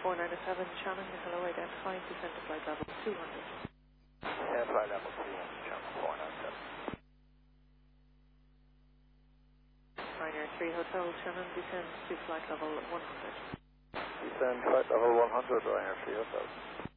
497 Shannon, hello, identifying, descend to flight level 200. Yeah, flight level 200, channel 497. Ryanair 3 Hotel Shannon, descend to flight level 100. Descend flight level 100, Ryanair 3 Hotel.